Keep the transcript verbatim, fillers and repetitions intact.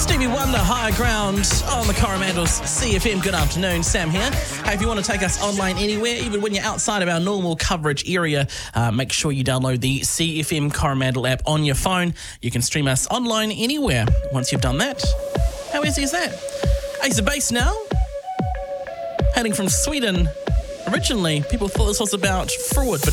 Stevie Wonder, Higher Ground on the Coromandel's C F M. Good afternoon, Sam here. Hey, if you want to take us online anywhere, even when you're outside of our normal coverage area, uh, make sure you download the C F M Coromandel app on your phone. You can stream us online anywhere once you've done that. How easy is that? Ace of Base now, hailing from Sweden. Originally, people thought this was about fraud, but